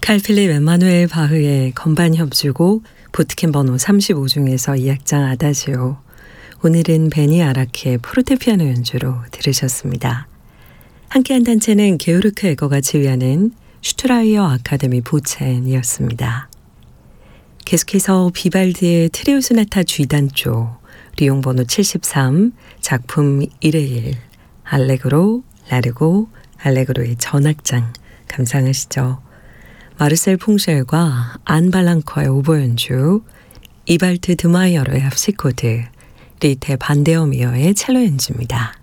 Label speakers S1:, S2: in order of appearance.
S1: 칼 필립 엠마누엘 바흐의 건반 협주곡 보트캠 번호 35 중에서 2악장 아다지오, 오늘은 베니 아라키의 포르테피아노 연주로 들으셨습니다. 함께한 단체는 게오르크 에거가 지휘하는 슈트라이어 아카데미 보첸이었습니다. 계속해서 비발디의 트리오 소나타 G단조 리옹 번호 73, 작품 1의 1, 알레그로, 라르고, 알레그로의 전악장 감상하시죠. 마르셀 퐁쉘과 안 발랑커의 오보 연주, 이발트 드마이어로의 합시코드, 리테 반데어미어의 첼로 연주입니다.